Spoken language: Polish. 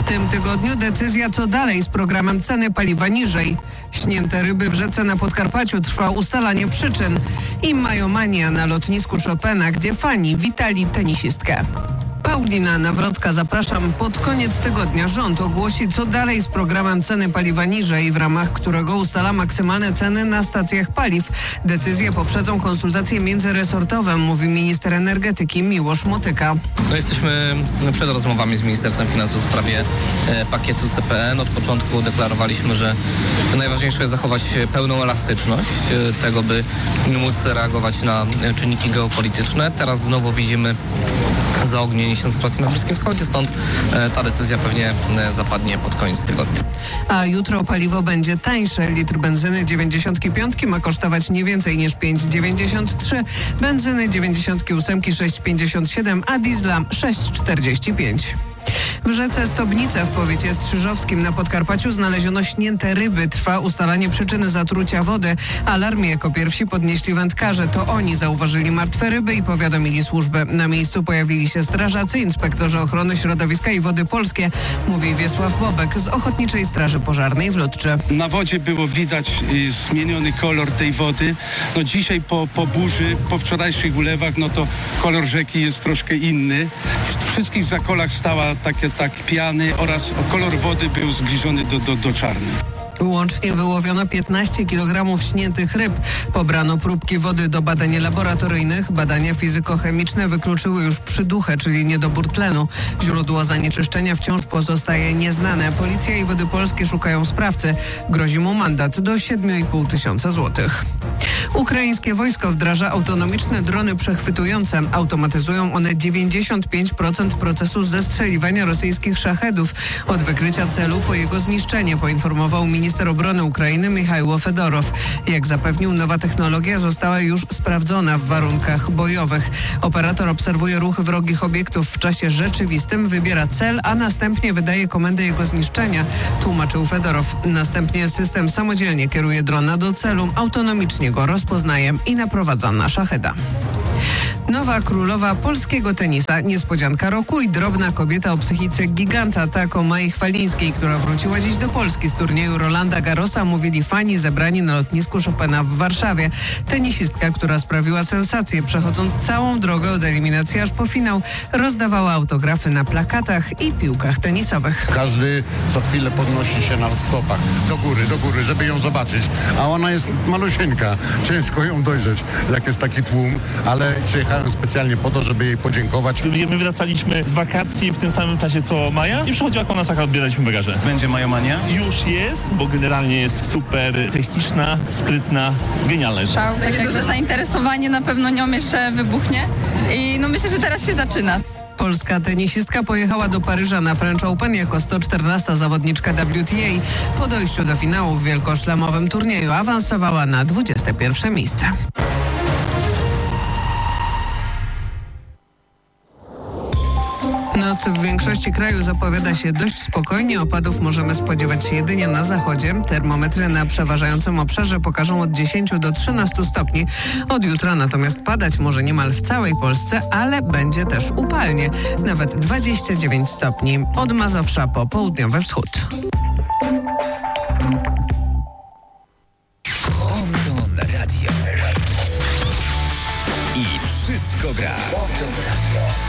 tym tygodniu decyzja, co dalej z programem ceny paliwa niżej. Śnięte ryby w rzece na Podkarpaciu, trwa ustalanie przyczyn. I majomania na lotnisku Chopina, gdzie fani witali tenisistkę. Paulina Nawrocka, zapraszam. Pod koniec tygodnia rząd ogłosi, co dalej z programem ceny paliwa niżej, w ramach którego ustala maksymalne ceny na stacjach paliw. Decyzje poprzedzą konsultacje międzyresortowe, mówi minister energetyki Miłosz Motyka. Jesteśmy przed rozmowami z Ministerstwem Finansów w sprawie pakietu CPN. Od początku deklarowaliśmy, że najważniejsze jest zachować pełną elastyczność tego, by móc reagować na czynniki geopolityczne. Teraz znowu widzimy zaognienie się sytuacji na Bliskim Wschodzie, stąd ta decyzja pewnie zapadnie pod koniec tygodnia. A jutro paliwo będzie tańsze. Litr benzyny 95 ma kosztować nie więcej niż 5,93, benzyny 98 6,57, a diesla 6,45. W rzece Stobnice w powiecie strzyżowskim na Podkarpaciu znaleziono śnięte ryby. Trwa ustalanie przyczyny zatrucia wody. Alarm jako pierwsi podnieśli wędkarze. To oni zauważyli martwe ryby i powiadomili służbę. Na miejscu pojawili się strażacy, inspektorzy ochrony środowiska i Wody Polskie, mówi Wiesław Bobek z Ochotniczej Straży Pożarnej w Ludczy. Na wodzie było widać zmieniony kolor tej wody. No dzisiaj po burzy, po wczorajszych ulewach, no to kolor rzeki jest troszkę inny. W wszystkich zakolach stała tak piany oraz kolor wody był zbliżony do czarnej. Łącznie wyłowiono 15 kg śniętych ryb. Pobrano próbki wody do badań laboratoryjnych. Badania fizykochemiczne wykluczyły już przyduchę, czyli niedobór tlenu. Źródło zanieczyszczenia wciąż pozostaje nieznane. Policja i Wody Polskie szukają sprawcy. Grozi mu mandat do 7,5 tysiąca złotych. Ukraińskie wojsko wdraża autonomiczne drony przechwytujące. Automatyzują one 95% procesu zestrzeliwania rosyjskich szachedów. Od wykrycia celu po jego zniszczenie, poinformował minister obrony Ukrainy Michajło Fedorow. Jak zapewnił, nowa technologia została już sprawdzona w warunkach bojowych. Operator obserwuje ruchy wrogich obiektów w czasie rzeczywistym, wybiera cel, a następnie wydaje komendę jego zniszczenia, tłumaczył Fedorow. Następnie system samodzielnie kieruje drona do celu, autonomicznie go rozpoznaje i naprowadza na szacheda. Nowa królowa polskiego tenisa, niespodzianka roku i drobna kobieta o psychice giganta, tak o Mai Chwalińskiej, która wróciła dziś do Polski z turnieju Rolanda Garrosa, mówili fani zebrani na lotnisku Chopina w Warszawie. Tenisistka, która sprawiła sensację, przechodząc całą drogę od eliminacji aż po finał, rozdawała autografy na plakatach i piłkach tenisowych. Każdy co chwilę podnosi się na stopach do góry, żeby ją zobaczyć, a ona jest malusieńka, ciężko ją dojrzeć, jak jest taki tłum, ale przyjechałem specjalnie po to, żeby jej podziękować. My wracaliśmy z wakacji w tym samym czasie co Maja i przychodziła koło nas, odbieraliśmy bagaże. Będzie majomania? Już jest, bo generalnie jest super techniczna, sprytna, genialna. Takie duże zainteresowanie na pewno nią jeszcze wybuchnie i myślę, że teraz się zaczyna. Polska tenisistka pojechała do Paryża na French Open jako 114 zawodniczka WTA. Po dojściu do finału w wielkoszlemowym turnieju awansowała na 21 miejsce. Noc w większości kraju zapowiada się dość spokojnie. Opadów możemy spodziewać się jedynie na zachodzie. Termometry na przeważającym obszarze pokażą od 10 do 13 stopni. Od jutra natomiast padać może niemal w całej Polsce, ale będzie też upalnie. Nawet 29 stopni. Od Mazowsza po południowy wschód.